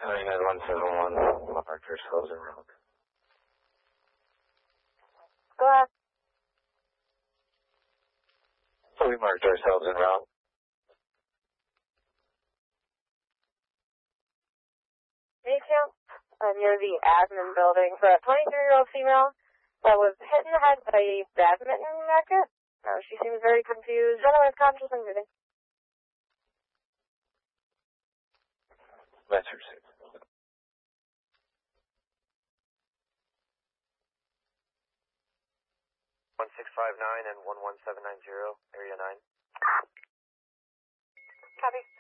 99171, marked yourselves en route. Go ahead. So we marked ourselves en route. ATM, near the admin building for a 23-year-old female that was hit in the head by a badminton racket. She seems very confused, otherwise conscious and breathing. Message 6. 1659 and 11790, area 9. Copy.